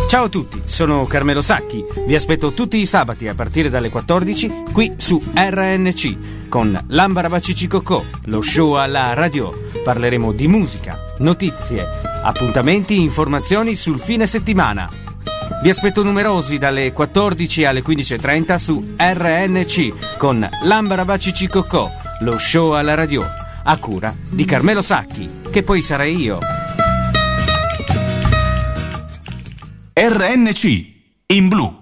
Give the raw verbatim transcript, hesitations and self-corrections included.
Ciao a tutti, sono Carmelo Sacchi. Vi aspetto tutti i sabati a partire dalle quattordici qui su R N C con L'Ambarabacici-Cocò, lo show alla radio. Parleremo di musica, notizie, appuntamenti, informazioni sul fine settimana. Vi aspetto numerosi dalle quattordici alle quindici e trenta su R N C con L'Ambarabacici-Cocò, lo show alla radio, a cura di Carmelo Sacchi, che poi sarei io. R N C in blu.